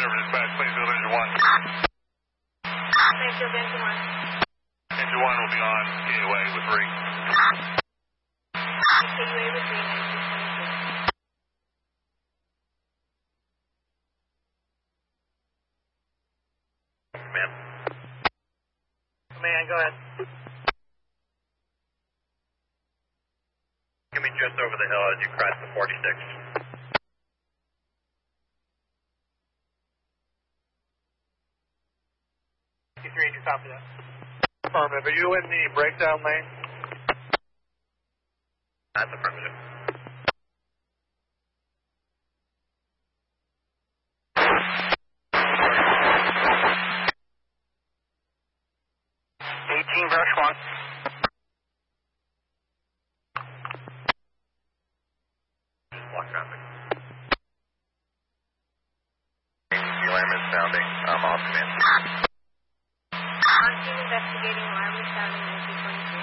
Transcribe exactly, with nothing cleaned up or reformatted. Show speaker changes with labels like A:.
A: River dispatch, Plainfield engine one.
B: Plainfield engine one.
A: Engine one will be on K O A with three.
B: K U A with three, nineteen twenty-two.
A: Command.
C: Command, go ahead.
A: Give me just over the hill as you cross the forty-six.
C: fifty-three, do you copy that?
A: Affirmative. Are you in the breakdown lane? That's affirmative.
C: eighteen, brush one.
A: Block traffic. Alarm is sounding. I'm off command.
B: On scene investigating alarm is sounding nineteen twenty-two.